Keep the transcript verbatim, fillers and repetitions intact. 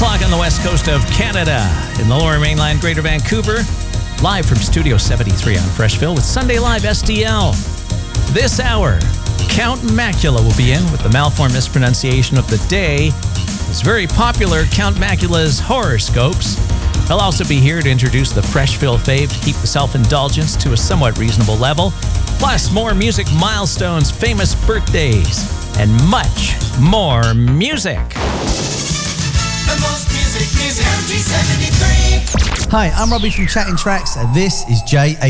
o'clock on the west coast of Canada. In the Lower Mainland, Greater Vancouver. Live from Studio seventy-three on Freshville with Sunday Live S D L. This hour, Count Macula will be in with the malformed mispronunciation of the day. His very popular Count Macula's horoscopes. He'll also be here to introduce the Freshville fave to keep the self-indulgence to a somewhat reasonable level. Plus, more music milestones, famous birthdays, and much more music. The most music is M G seventy-three. Hi, I'm Robbie from Chatting Tracks, and this is J A.